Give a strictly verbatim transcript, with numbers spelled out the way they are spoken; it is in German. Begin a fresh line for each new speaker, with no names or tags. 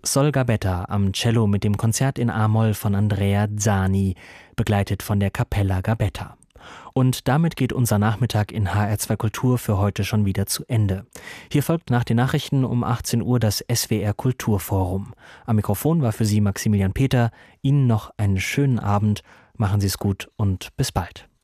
Sol Gabetta am Cello mit dem Konzert in A-Moll von Andrea Zani, begleitet von der Capella Gabetta. Und damit geht unser Nachmittag in H R zwei Kultur für heute schon wieder zu Ende. Hier folgt nach den Nachrichten um achtzehn Uhr das S W R Kulturforum. Am Mikrofon war für Sie Maximilian Peter. Ihnen noch einen schönen Abend. Machen Sie es gut und bis bald.